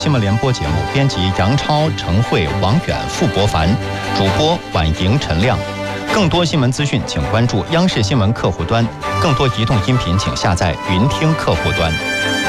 新闻联播节目编辑杨超、陈慧、王远、傅博凡，主播婉莹、陈亮。更多新闻资讯，请关注央视新闻客户端；更多移动音频，请下载云听客户端。